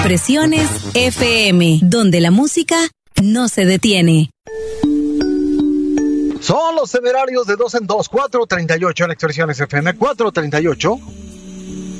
Expresiones FM, donde la música no se detiene. Son los temerarios de 2 en 2, 438 en Expresiones FM, 438.